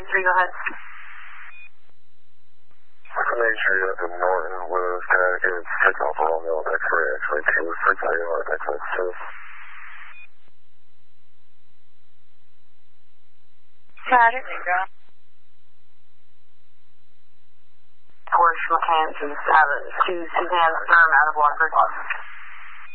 go ahead. Major up in Norton with Connecticut, 6 Alpha Romeo, X-ray, X-ray 2, 6 AR, X-ray 2. Roger. Porsche Mechanics, 2 Suzanne Sturm out of Waterford.